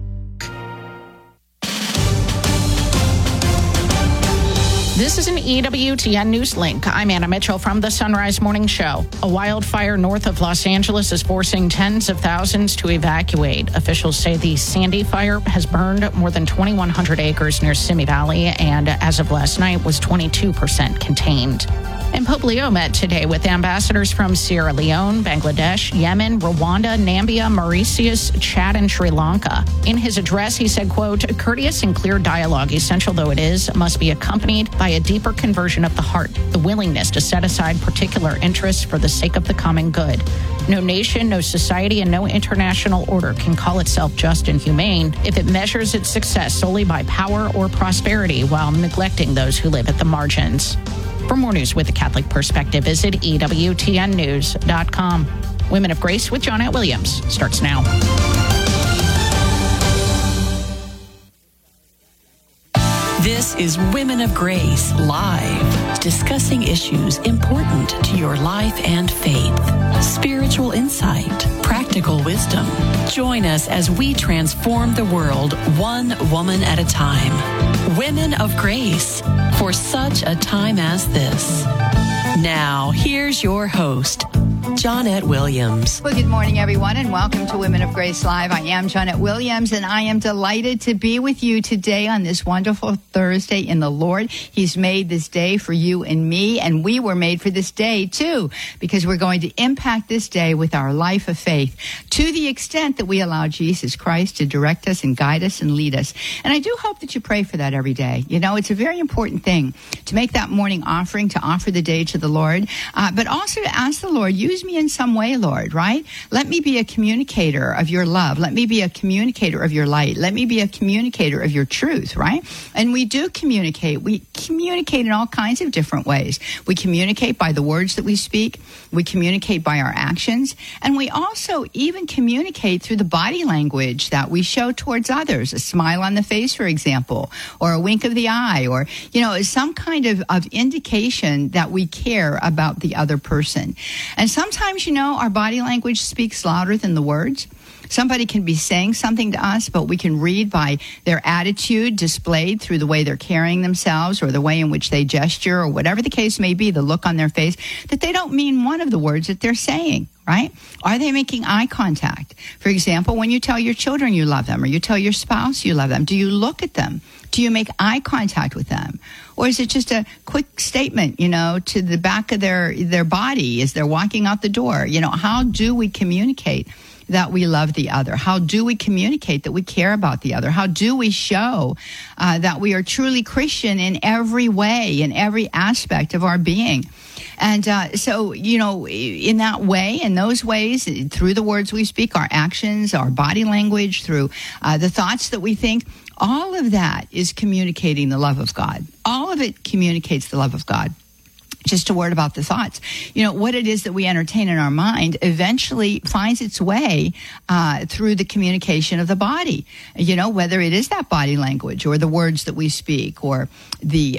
This is an EWTN News Link. I'm Anna Mitchell from the Sunrise Morning Show. A wildfire north of Los Angeles is forcing tens of thousands to evacuate. Officials say the Sandy Fire has burned more than 2,100 acres near Simi Valley and, as of last night, was 22% contained. And Pope Leo met today with ambassadors from Sierra Leone, Bangladesh, Yemen, Rwanda, Nambia, Mauritius, Chad, and Sri Lanka. In his address, he said, quote, "Courteous and clear dialogue, essential though it is, must be accompanied by a deeper conversion of the heart, the willingness to set aside particular interests for the sake of the common good. No nation, no society, and no international order can call itself just and humane if it measures its success solely by power or prosperity while neglecting those who live at the margins." For more news with the Catholic perspective, visit EWTNnews.com. Women of Grace with Johnette Williams starts now. This is Women of Grace Live, discussing issues important to your life and faith. Spiritual insight, practical wisdom. Join us as we transform the world one woman at a time. Women of Grace, for such a time as this. Now, here's your host, Johnette Williams. Well, good morning, everyone, and welcome to Women of Grace Live. I am Johnette Williams, and I am delighted to be with you today on this wonderful Thursday in the Lord. He's made this day for you and me, and we were made for this day, too, because we're going to impact this day with our life of faith to the extent that we allow Jesus Christ to direct us and guide us and lead us. And I do hope that you pray for that every day. You know, it's a very important thing to make that morning offering, to offer the day to the Lord, but also to ask the Lord, use me in some way, Lord, right? Let me be a communicator of your love. Let me be a communicator of your light. Let me be a communicator of your truth, right? And we do communicate. We communicate in all kinds of different ways. We communicate by the words that we speak. We communicate by our actions. And we also even communicate through the body language that we show towards others. A smile on the face, for example, or a wink of the eye, or, you know, some kind of indication that we care about the other person. And sometimes, you know, our body language speaks louder than the words. Somebody can be saying something to us, but we can read by their attitude displayed through the way they're carrying themselves or the way in which they gesture or whatever the case may be, the look on their face, that they don't mean one of the words that they're saying, right? Are they making eye contact? For example, when you tell your children you love them or you tell your spouse you love them, do you look at them? Do you make eye contact with them? Or is it just a quick statement, you know, to the back of their body as they're walking out the door? You know, how do we communicate that we love the other? How do we communicate that we care about the other? How do we show that we are truly Christian in every way, in every aspect of our being? And so, you know, in that way, in those ways, through the words we speak, our actions, our body language, through the thoughts that we think, all of that is communicating the love of God. All of it communicates the love of God. Just a word about the thoughts. You know, what it is that we entertain in our mind eventually finds its way through the communication of the body. You know, whether it is that body language or the words that we speak or the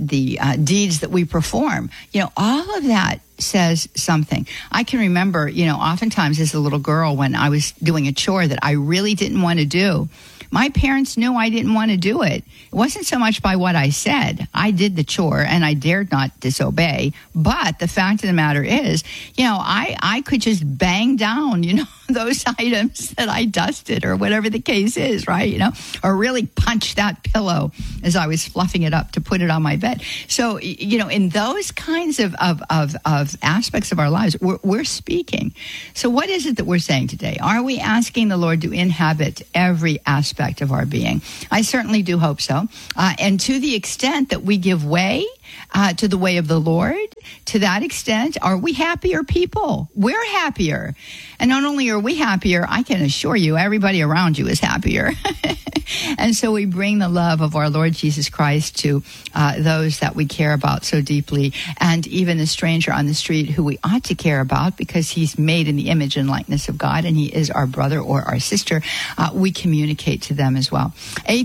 deeds that we perform. You know, all of that says something. I can remember, you know, oftentimes as a little girl when I was doing a chore that I really didn't want to do, my parents knew I didn't want to do it. It wasn't so much by what I said. I did the chore and I dared not disobey. But the fact of the matter is, you know, I could just bang down, you know, those items that I dusted or whatever the case is, right? Or really punch that pillow as I was fluffing it up to put it on my bed. So, in those kinds of aspects of our lives, we're speaking. So what is it that we're saying today? Are we asking the Lord to inhabit every aspect of our being? I certainly do hope so. And to the extent that we give way to the way of the Lord, to that extent, are we happier people? We're happier. And not only are we happier, I can assure you, everybody around you is happier. And so we bring the love of our Lord Jesus Christ to those that we care about so deeply, and even the stranger on the street who we ought to care about because he's made in the image and likeness of God and he is our brother or our sister. We communicate to them as well.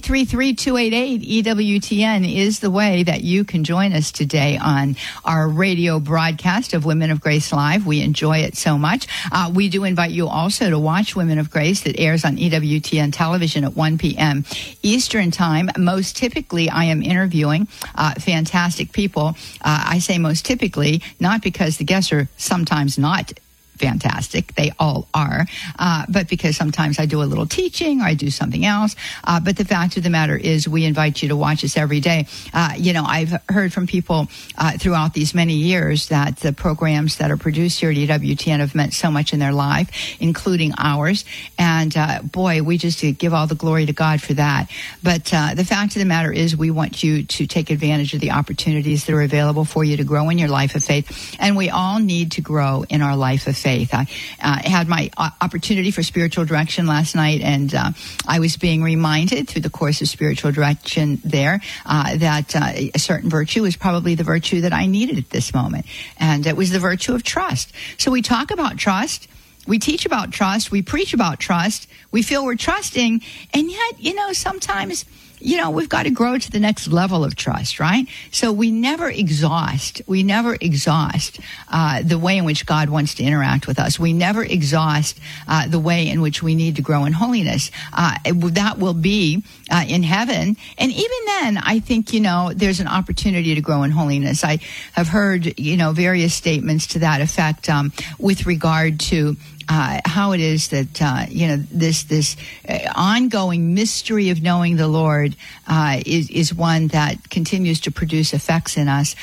833-288-EWTN is the way that you can join us today on our radio broadcast of Women of Grace Live. We enjoy it so much. We do invite you also to watch Women of Grace that airs on EWTN television at 1 p.m. Eastern Time. Most typically, I am interviewing fantastic people. I say most typically, not because the guests are sometimes not fantastic. They all are. But because sometimes I do a little teaching or I do something else. But the fact of the matter is we invite you to watch us every day. I've heard from people throughout these many years that the programs that are produced here at EWTN have meant so much in their life, including ours. And boy, we just give all the glory to God for that. But the fact of the matter is we want you to take advantage of the opportunities that are available for you to grow in your life of faith. And we all need to grow in our life of faith. I had my opportunity for spiritual direction last night, and I was being reminded through the course of spiritual direction there that a certain virtue is probably the virtue that I needed at this moment, and it was the virtue of trust. So we talk about trust. We teach about trust. We preach about trust. We feel we're trusting, and yet, sometimes we've got to grow to the next level of trust, right? So we never exhaust. We never exhaust the way in which God wants to interact with us. We never exhaust the way in which we need to grow in holiness. That will be in heaven. And even then, I think, there's an opportunity to grow in holiness. I have heard, various statements to that effect with regard to how it is that this ongoing mystery of knowing the Lord is one that continues to produce effects in us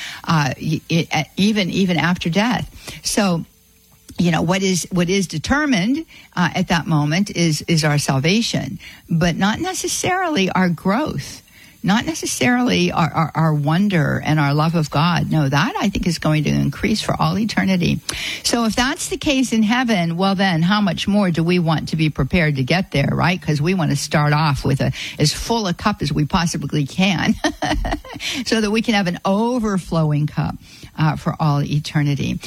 even after death. So, what is determined at that moment is our salvation, but not necessarily our growth. Not necessarily our wonder and our love of God. No, that I think is going to increase for all eternity. So if that's the case in heaven, well then, how much more do we want to be prepared to get there, right? Because we want to start off with as full a cup as we possibly can so that we can have an overflowing cup for all eternity.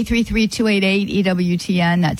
833-288-EWTN. That's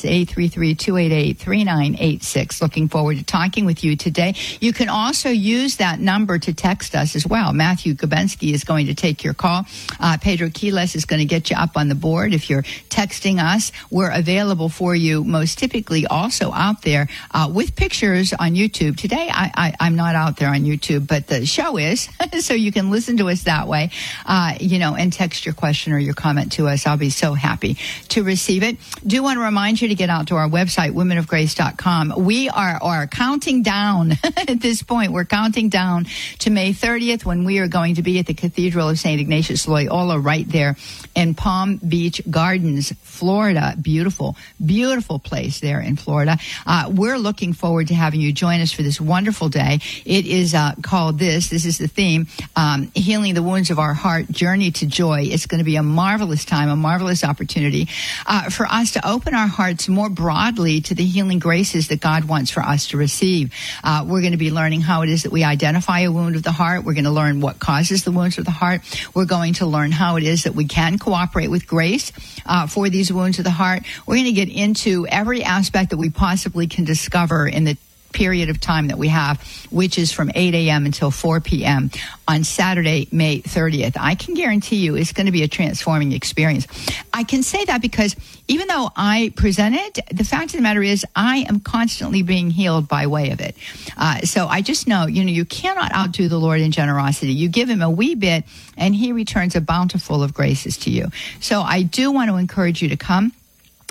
833-288-3986. Looking forward to talking with you today. You can also use that number to text us as well. Matthew Gabensky is going to take your call. Pedro Quiles is going to get you up on the board. If you're texting us, we're available for you most typically also out there with pictures on YouTube. Today, I'm not out there on YouTube, but the show is, so you can listen to us that way, and text your question or your comment to us. I'll be so happy to receive it. Do want to remind you to get out to our website, womenofgrace.com. We are counting down at this point. We're counting down to May 30th, when we are going to be at the Cathedral of St. Ignatius Loyola right there in Palm Beach Gardens, Florida. Beautiful, beautiful place there in Florida. We're looking forward to having you join us for this wonderful day. It is called this is the theme, Healing the Wounds of Our Heart, Journey to Joy. It's going to be a marvelous time, a marvelous opportunity for us to open our hearts more broadly to the healing graces that God wants for us to receive. We're going to be learning how it is that we identify a wound of the heart. We're going to learn what causes the wounds of the heart. We're going to learn how it is that we can cooperate with grace for these wounds of the heart. We're going to get into every aspect that we possibly can discover in the period of time that we have, which is from 8 a.m. until 4 p.m. on Saturday, May 30th. I can guarantee you it's going to be a transforming experience. I can say that because even though I present it, the fact of the matter is I am constantly being healed by way of it. So I just know, you cannot outdo the Lord in generosity. You give him a wee bit and he returns a bountiful of graces to you. So I do want to encourage you to come.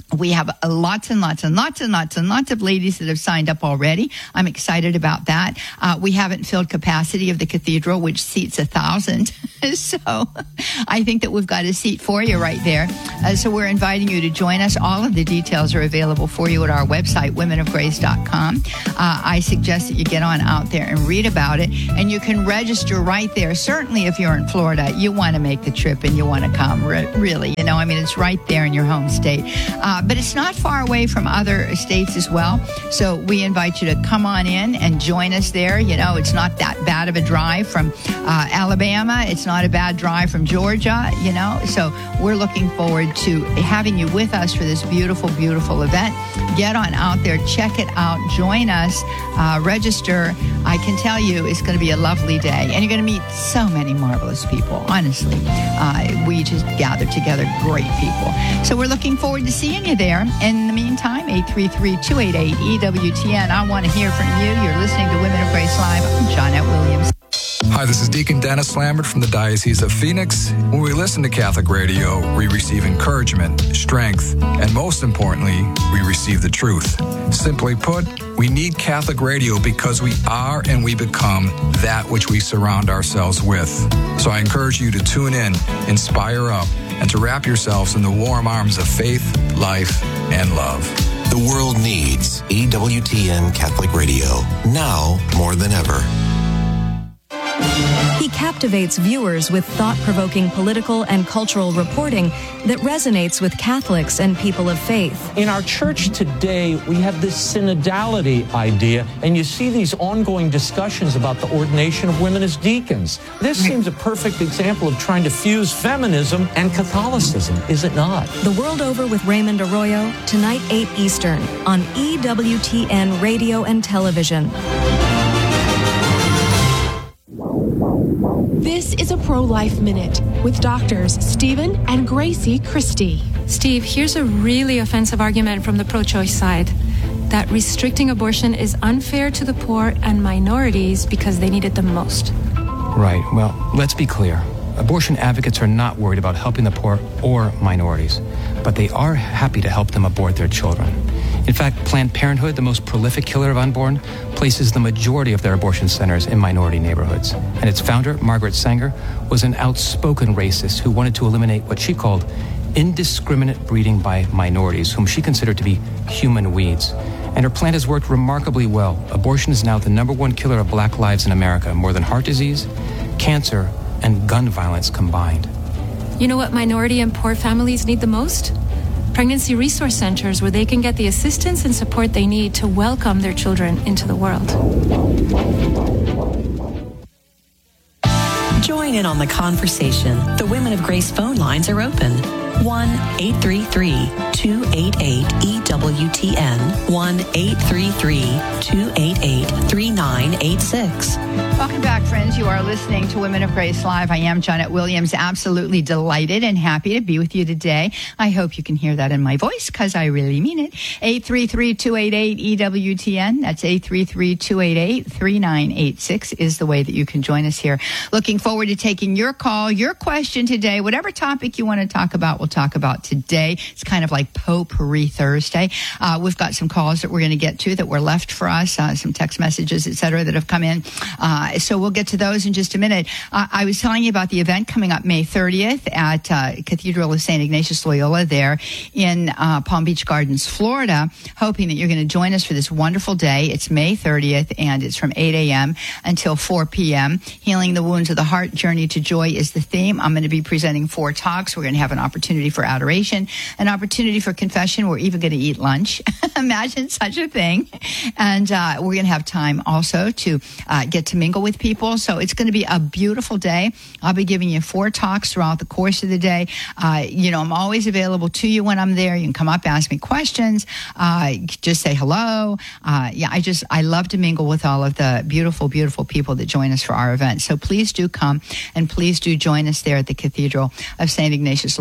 We have lots and lots and lots and lots and lots of ladies that have signed up already. I'm excited about that. We haven't filled capacity of the cathedral, which seats 1,000. So I think that we've got a seat for you right there. So we're inviting you to join us. All of the details are available for you at our website, womenofgrace.com. I suggest that you get on out there and read about it. And you can register right there. Certainly if you're in Florida, you want to make the trip and you want to come, really. You know, I mean, it's right there in your home state. But it's not far away from other states as well. So we invite you to come on in and join us there. You know, it's not that bad of a drive from Alabama. It's not a bad drive from Georgia, you know. So we're looking forward to having you with us for this beautiful, beautiful event. Get on out there, check it out, join us, register. I can tell you it's going to be a lovely day. And you're going to meet so many marvelous people, honestly. We just gathered together great people. So we're looking forward to seeing you there. In the meantime, 833-288-EWTN. I want to hear from you. You're listening to Women of Grace Live. I'm Johnette Williams. Hi, this is Deacon Dennis Lambert from the Diocese of Phoenix. When we listen to Catholic radio, we receive encouragement, strength, and most importantly, we receive the truth. Simply put, we need Catholic radio because we are and we become that which we surround ourselves with. So I encourage you to tune in, inspire up, and to wrap yourselves in the warm arms of faith, life, and love. The world needs EWTN Catholic Radio, now more than ever. He captivates viewers with thought-provoking political and cultural reporting that resonates with Catholics and people of faith. In our church today, we have this synodality idea, and you see these ongoing discussions about the ordination of women as deacons. This seems a perfect example of trying to fuse feminism and Catholicism, is it not? The World Over with Raymond Arroyo, tonight 8 Eastern, on EWTN Radio and Television. This is a Pro-Life Minute with doctors Stephen and Gracie Christie. Steve, here's a really offensive argument from the pro-choice side, that restricting abortion is unfair to the poor and minorities because they need it the most. Right. Well, let's be clear. Abortion advocates are not worried about helping the poor or minorities, but they are happy to help them abort their children. In fact, Planned Parenthood, the most prolific killer of unborn, places the majority of their abortion centers in minority neighborhoods. And its founder, Margaret Sanger, was an outspoken racist who wanted to eliminate what she called indiscriminate breeding by minorities, whom she considered to be human weeds. And her plan has worked remarkably well. Abortion is now the #1 killer of black lives in America, more than heart disease, cancer, and gun violence combined. You know what minority and poor families need the most? Pregnancy resource centers where they can get the assistance and support they need to welcome their children into the world. Join in on the conversation. The Women of Grace phone lines are open. 1-833-288-EWTN. 1-833-288-3986. Welcome back, friends. You are listening to Women of Grace Live. I am Johnette Williams, absolutely delighted and happy to be with you today. I hope you can hear that in my voice because I really mean it. 833-288-EWTN. That's 833-288-3986 is the way that you can join us here. Looking forward to taking your call, your question today, whatever topic you want to talk about, we'll talk about today. It's kind of like Potpourri Thursday. We've got some calls that we're going to get to that were left for us, some text messages, etc., that have come in. So we'll get to those in just a minute. I was telling you about the event coming up May 30th at Cathedral of St. Ignatius Loyola there in Palm Beach Gardens, Florida, hoping that you're going to join us for this wonderful day. It's May 30th, and it's from 8 a.m. until 4 p.m. Healing the Wounds of the Heart, Journey to Joy is the theme. I'm going to be presenting 4 talks. We're going to have an opportunity for adoration, an opportunity for confession. We're even going to eat lunch. Imagine such a thing. And we're going to have time also to get to mingle with people. So it's going to be a beautiful day. I'll be giving you 4 talks throughout the course of the day. I'm always available to you when I'm there. You can come up, ask me questions, just say hello. I love to mingle with all of the beautiful, beautiful people that join us for our event. So please do come and please do join us there at the Cathedral of St. Ignatius Loyola.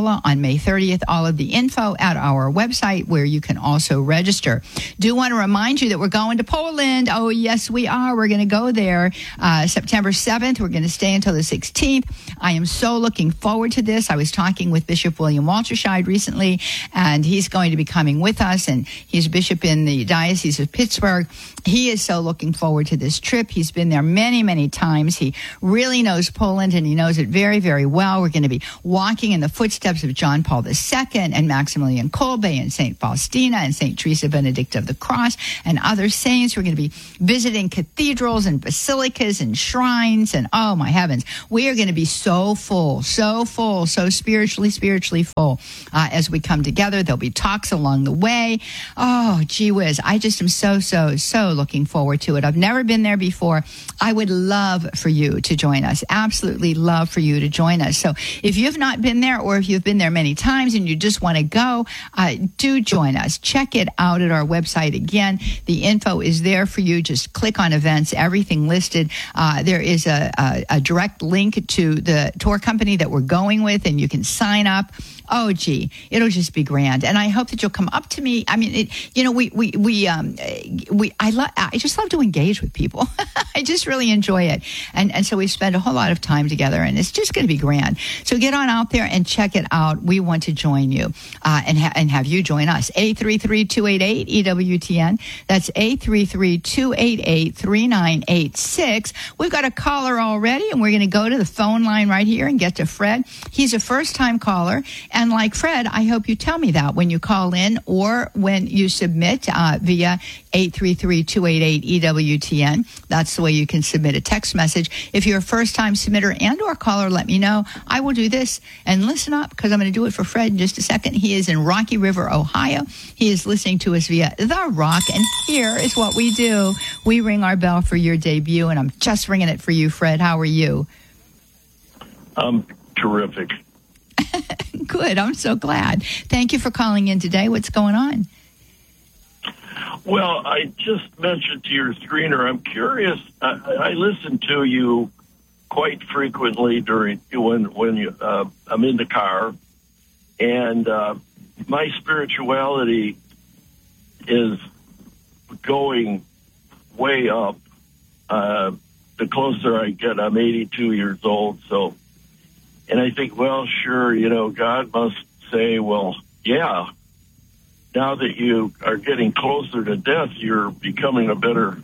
Angola on May 30th. All of the info at our website where you can also register. Do want to remind you that we're going to Poland. Oh, yes, we are. We're going to go there September 7th. We're going to stay until the 16th. I am so looking forward to this. I was talking with Bishop William Walterscheid recently, and he's going to be coming with us, and he's bishop in the Diocese of Pittsburgh. He is so looking forward to this trip. He's been there many, many times. He really knows Poland, and he knows it very, very well. We're going to be walking in the footsteps of John Paul II and Maximilian Kolbe and St. Faustina and St. Teresa Benedict of the Cross and other saints. We're going to be visiting cathedrals and basilicas and shrines, and oh, my heavens, we are going to be so full, so spiritually full as we come together. There'll be talks along the way. Oh, gee whiz. I just am so looking forward to it. I've never been there before. I would love for you to join us. Absolutely love for you to join us. So if you've not been there, or if you've been there many times and you just want to go, do join us. Check it out at our website. Again, the info is there for you. Just click on events, everything listed. There is a direct link to the tour company that we're going with, and you can sign up. Oh, gee, it'll just be grand. And I hope that you'll come up to me. I mean, I just love to engage with people. I just really enjoy it. And so we spend a whole lot of time together, and it's just going to be grand. So get on out there and check it out. We want to join you and have you join us. 833-288-EWTN. That's 833-288-3986. We've got a caller already, and we're going to go to the phone line right here and get to Fred. He's a first-time caller. And like Fred, I hope you tell me that when you call in or when you submit via 833-288-EWTN. That's the way you can submit a text message. If you're a first-time submitter and or caller, let me know. I will do this. And listen up, because I'm going to do it for Fred in just a second. He is in Rocky River, Ohio. He is listening to us via The Rock. And here is what we do. We ring our bell for your debut, and I'm just ringing it for you, Fred. How are you? Terrific. Good. I'm so glad. Thank you for calling in today. What's going on? Well, I just mentioned to your screener, I'm curious. I listen to you quite frequently when you, I'm in the car, and my spirituality is going way up. The closer I get, I'm 82 years old, so. And I think, well, sure, God must say, well, yeah, now that you are getting closer to death, you're becoming a better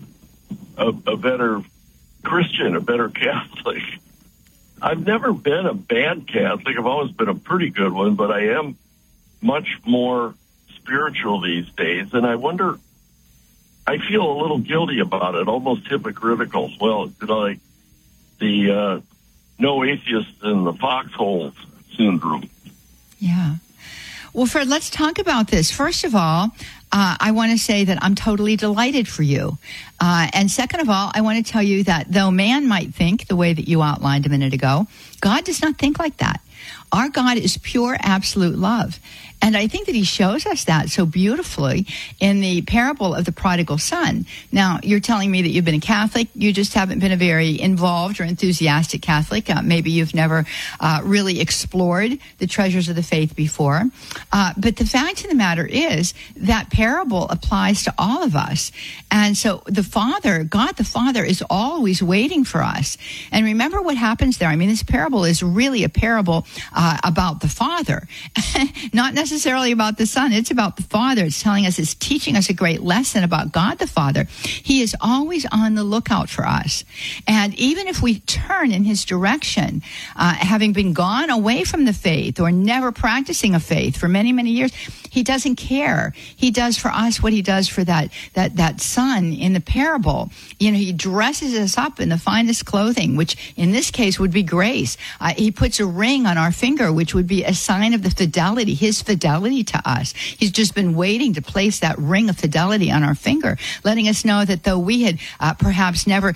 Christian, a better Catholic. I've never been a bad Catholic. I've always been a pretty good one, but I am much more spiritual these days. And I wonder, I feel a little guilty about it, almost hypocritical. Well, like the no atheists in the foxhole syndrome. Yeah. Well, Fred, let's talk about this. First of all, I want to say that I'm totally delighted for you. And second of all, I want to tell you that though man might think the way that you outlined a minute ago, God does not think like that. Our God is pure, absolute love. And I think that he shows us that so beautifully in the parable of the prodigal son. Now, you're telling me that you've been a Catholic. You just haven't been a very involved or enthusiastic Catholic. Maybe you've never really explored the treasures of the faith before. But the fact of the matter is that parable applies to all of us. And so the Father, God the Father, is always waiting for us. And remember what happens there. I mean, this parable is really a parable about the Father, not necessarily about the Son. It's about the Father. It's telling us, it's teaching us a great lesson about God the Father. He is always on the lookout for us. And even if we turn in his direction, having been gone away from the faith or never practicing a faith for many, many years, he doesn't care. He does for us what he does for that son in the parable. He dresses us up in the finest clothing, which in this case would be grace. He puts a ring on our finger, which would be a sign of the fidelity, his fidelity to us. He's just been waiting to place that ring of fidelity on our finger, letting us know that though we had perhaps never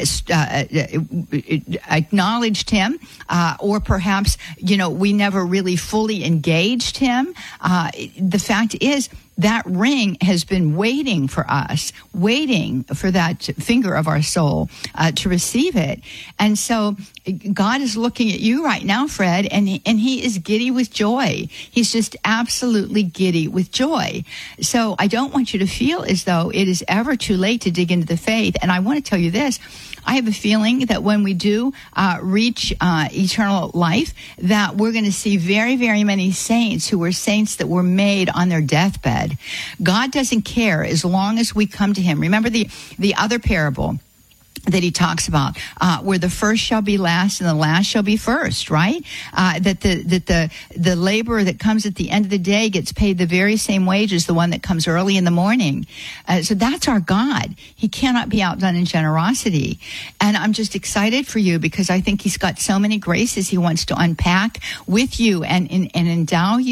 acknowledged him, or perhaps, we never really fully engaged him, the fact is that ring has been waiting for us, waiting for that finger of our soul to receive it. And so God is looking at you right now, Fred, and he is giddy with joy. He's just absolutely giddy with joy. So I don't want you to feel as though it is ever too late to dig into the faith. And I want to tell you this. I have a feeling that when we do reach eternal life, that we're going to see very, very many saints who were saints that were made on their deathbed. God doesn't care as long as we come to him. Remember the other parable that he talks about, where the first shall be last and the last shall be first, right? That the laborer that comes at the end of the day gets paid the very same wage as the one that comes early in the morning. So that's our God. He cannot be outdone in generosity. And I'm just excited for you because I think he's got so many graces he wants to unpack with you and endow you